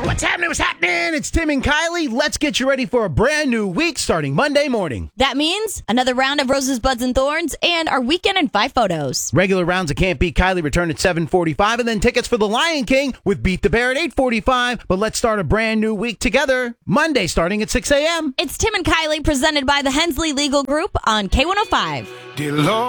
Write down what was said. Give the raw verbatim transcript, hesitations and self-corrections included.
What's happening? What's happening? It's Tim and Kylie. Let's get you ready for a brand new week starting Monday morning. That means another round of Roses, Buds, and Thorns and our weekend and five photos. Regular rounds of Can't Beat Kylie return at seven forty-five, and then tickets for The Lion King with Beat the Bear at eight forty-five. But let's start a brand new week together, Monday starting at six a.m. It's Tim and Kylie presented by the Hensley Legal Group on K one oh five. Dear Lord.